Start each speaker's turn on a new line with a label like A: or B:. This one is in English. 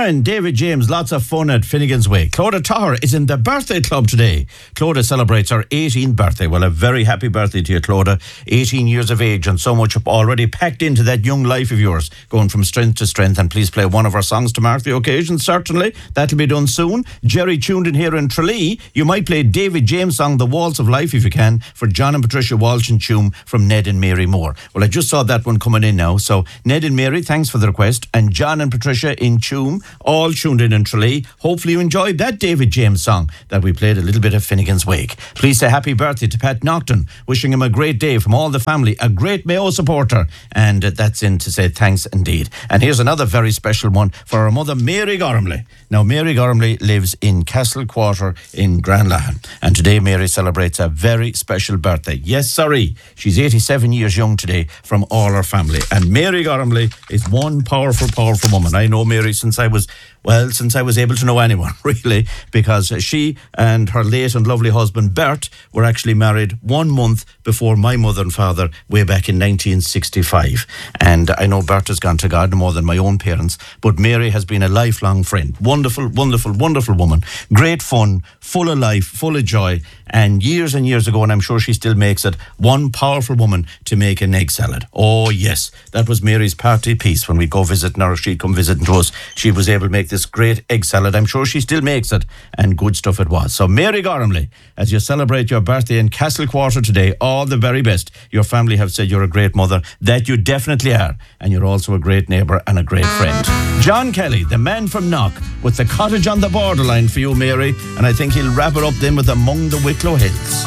A: friend David James, lots of fun at Finnegan's Wake. Clodagh Tahir is in the birthday club today. Clodagh celebrates her 18th birthday. Well, a very happy birthday to you, Clodagh. 18 years of age and so much already packed into that young life of yours, going from strength to strength. And please play one of our songs to mark the occasion, certainly. That'll be done soon. Jerry tuned in here in Tralee. You might play David James' song, The Waltz of Life, if you can, for John and Patricia Walsh and Tuam from Ned and Mary Moore. Well, I just saw that one coming in now. So, Ned and Mary, thanks for the request. And John and Patricia in Tuam, all tuned in Tralee. Hopefully you enjoyed that David James song that we played a little bit of Finnegan's Wake. Please say happy birthday to Pat Naughton, wishing him a great day from all the family, a great Mayo supporter, and that's in to say thanks indeed. And here's another very special one for our mother, Mary Gormley. Now, Mary Gormley lives in Castle Quarter in Granlahan, and today Mary celebrates a very special birthday. Yes, sorry, she's 87 years young today from all her family, and Mary Gormley is one powerful woman. I know Mary since I was able to know anyone, really, because she and her late and lovely husband Bert were actually married 1 month before my mother and father, way back in 1965. And I know Bert has gone to God more than my own parents, but Mary has been a lifelong friend. Wonderful woman. Great fun, full of life, full of joy. And years ago, and I'm sure she still makes it, one powerful woman to make an egg salad. Oh yes, that was Mary's party piece when we go visiting her. She'd come visiting to us. She was able to make this great egg salad. I'm sure she still makes it, and good stuff it was. So Mary Gormley, as you celebrate your birthday in Castle Quarter today, all the very best. Your family have said you're a great mother. That you definitely are. And you're also a great neighbour and a great friend. John Kelly, the man from Knock, with The Cottage on the Borderline for you, Mary. And I think he'll wrap it up then with Among the Wicklow Hills.